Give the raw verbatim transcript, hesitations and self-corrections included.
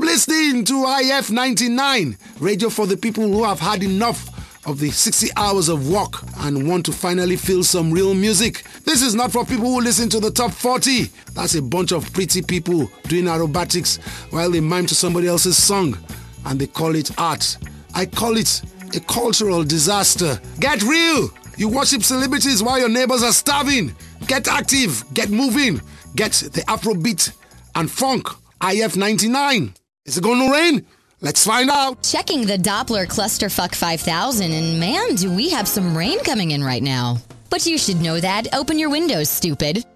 listening to I F ninety-nine, radio for the people who have had enough of the sixty hours of work and want to finally feel some real music. This is not for people who listen to the top forty. That's a bunch of pretty people doing aerobatics while they mime to somebody else's song, and they call it art. I call it a cultural disaster. Get real! You worship celebrities while your neighbors are starving. Get active, get moving, get the Afrobeat and funk. I F ninety-nine. Is it going to rain? Let's find out. Checking the Doppler Clusterfuck five thousand, and man, do we have some rain coming in right now. But you should know that. Open your windows, stupid.